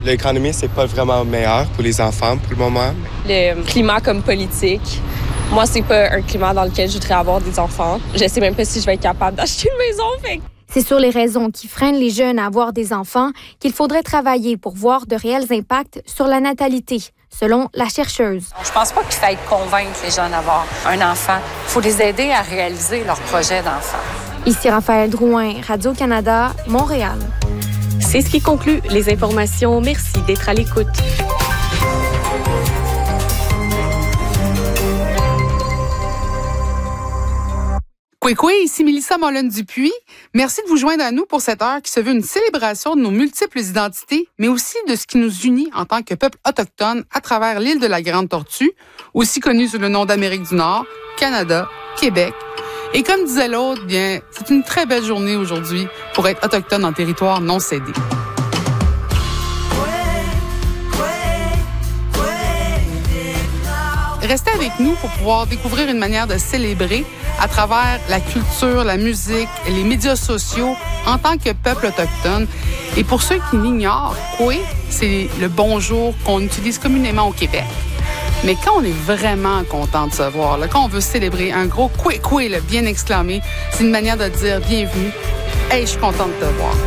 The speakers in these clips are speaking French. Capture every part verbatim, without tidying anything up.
L'économie, c'est pas vraiment meilleur pour les enfants pour le moment. Le climat comme politique. Moi, c'est pas un climat dans lequel je voudrais avoir des enfants. Je sais même pas si je vais être capable d'acheter une maison. Fait. C'est sur les raisons qui freinent les jeunes à avoir des enfants qu'il faudrait travailler pour voir de réels impacts sur la natalité, selon la chercheuse. Je pense pas qu'il faille convaincre les jeunes d'avoir un enfant. Il faut les aider à réaliser leur projet d'enfant. Ici Raphaël Drouin, Radio-Canada, Montréal. C'est ce qui conclut les informations. Merci d'être à l'écoute. Coué, coué, ici Mélissa Mollen-Dupuis. Merci de vous joindre à nous pour cette heure qui se veut une célébration de nos multiples identités, mais aussi de ce qui nous unit en tant que peuple autochtone à travers l'île de la Grande Tortue, aussi connue sous le nom d'Amérique du Nord, Canada, Québec. Et comme disait l'autre, bien, c'est une très belle journée aujourd'hui pour être autochtone en territoire non cédé. Restez avec nous pour pouvoir découvrir une manière de célébrer à travers la culture, la musique, les médias sociaux en tant que peuple autochtone. Et pour ceux qui l'ignorent, Koué, c'est le bonjour qu'on utilise communément au Québec. Mais quand on est vraiment content de se voir, là, quand on veut célébrer un gros Koué Koué, là, bien exclamé, c'est une manière de dire bienvenue. Hey, je suis contente de te voir.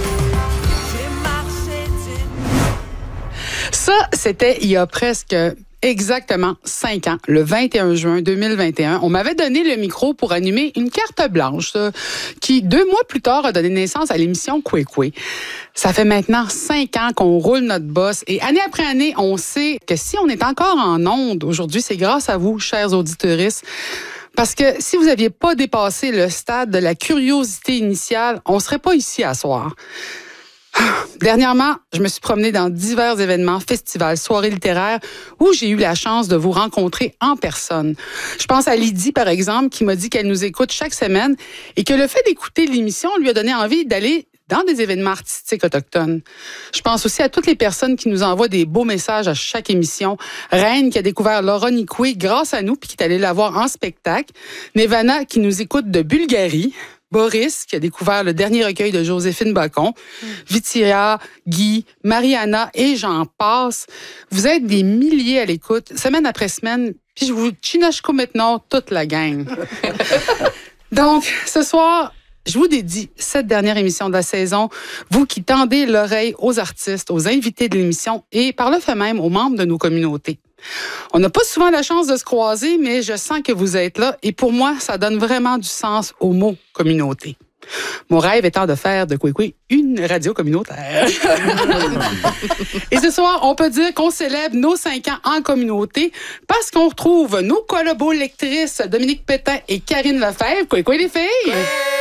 Ça, c'était il y a presque exactement cinq ans, le vingt et un juin deux mille vingt et un. On m'avait donné le micro pour animer une carte blanche ça, qui, deux mois plus tard, a donné naissance à l'émission Koué Koué. Ça fait maintenant cinq ans qu'on roule notre boss et année après année, on sait que si on est encore en onde aujourd'hui, c'est grâce à vous, chers auditeuristes. Parce que si vous n'aviez pas dépassé le stade de la curiosité initiale, on ne serait pas ici à soir. Dernièrement, je me suis promenée dans divers événements, festivals, soirées littéraires où j'ai eu la chance de vous rencontrer en personne. Je pense à Lydie, par exemple, qui m'a dit qu'elle nous écoute chaque semaine et que le fait d'écouter l'émission lui a donné envie d'aller dans des événements artistiques autochtones. Je pense aussi à toutes les personnes qui nous envoient des beaux messages à chaque émission. Reine qui a découvert Laura Nicoué grâce à nous puis qui est allée la voir en spectacle. Nevana qui nous écoute de Bulgarie. Boris, qui a découvert le dernier recueil de Joséphine Bacon, mm. Vitiria, Guy, Mariana et j'en passe. Vous êtes des milliers à l'écoute, semaine après semaine, puis je vous chinochko maintenant toute la gang. Donc, ce soir, je vous dédie cette dernière émission de la saison, vous qui tendez l'oreille aux artistes, aux invités de l'émission et par le fait même aux membres de nos communautés. On n'a pas souvent la chance de se croiser, mais je sens que vous êtes là et pour moi, ça donne vraiment du sens au mot « communauté ». Mon rêve étant de faire de Koué Koué une radio communautaire. Et ce soir, on peut dire qu'on célèbre nos cinq ans en communauté parce qu'on retrouve nos collabo-lectrices Dominique Pétain et Karine Lefebvre. Koué Koué les filles!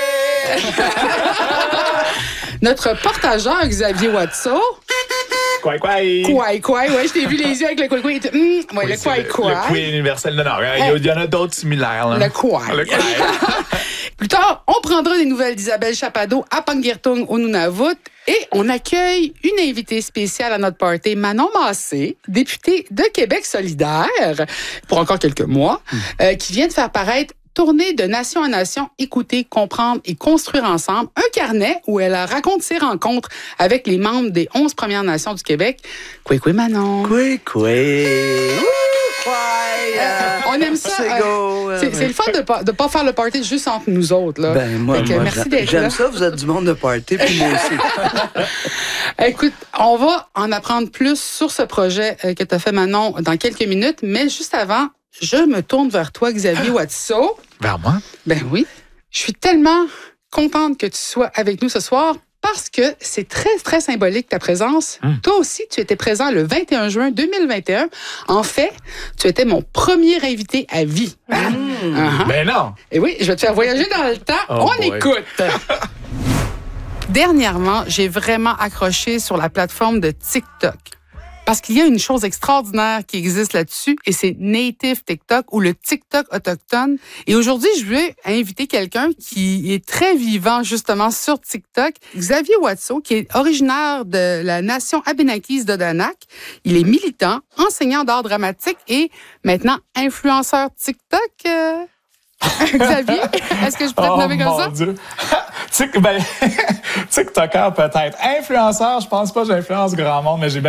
Notre portageur Xavier Watso. Kouai Kouai. Kouai Kouai, ouais, je t'ai vu les yeux avec le Kouai Kouai. Mmh, ouais, oui, le Kouai Kouai. Le Kouai universel de Nord. Il y en a d'autres similaires. Là. Le Kouai. Le Kouai. Plus tard, on prendra des nouvelles d'Isabelle Chapado à Panguirtung au Nunavut et on accueille une invitée spéciale à notre party, Manon Massé, députée de Québec solidaire, pour encore quelques mois, mmh. euh, qui vient de faire paraître Tournée de nation en nation, écouter, comprendre et construire ensemble, un carnet où elle raconte ses rencontres avec les membres des onze Premières Nations du Québec. Koué Koué Manon. Koué Koué. Euh, on aime ça. Euh, c'est, c'est le fun de ne pas, de pas faire le party juste entre nous autres. Là. Ben, moi, que, moi merci j'aime, d'être j'aime là. ça, vous êtes du monde de party, puis moi aussi. Écoute, on va en apprendre plus sur ce projet que tu as fait, Manon, dans quelques minutes, mais juste avant, je me tourne vers toi, Xavier Watso. Vers moi? Ben oui. Je suis tellement contente que tu sois avec nous ce soir parce que c'est très, très symbolique ta présence. Mm. Toi aussi, tu étais présent le vingt et un juin deux mille vingt et un. En fait, tu étais mon premier invité à vie. Mm. Uh-huh. Ben non! Et oui, je vais te faire voyager dans le temps. Oh On boy. écoute! Dernièrement, j'ai vraiment accroché sur la plateforme de TikTok. Parce qu'il y a une chose extraordinaire qui existe là-dessus, et c'est Native TikTok ou le TikTok autochtone. Et aujourd'hui, je vais inviter quelqu'un qui est très vivant justement sur TikTok, Xavier Watso, qui est originaire de la nation Abénakise d'Odanak. Il est militant, enseignant d'art dramatique et maintenant influenceur TikTok. Euh... Xavier, est-ce que je pourrais te Oh, nommer comme mon ça? Dieu. Tic- ben, TikToker peut-être. Influenceur, je pense pas que j'influence grand monde, mais j'ai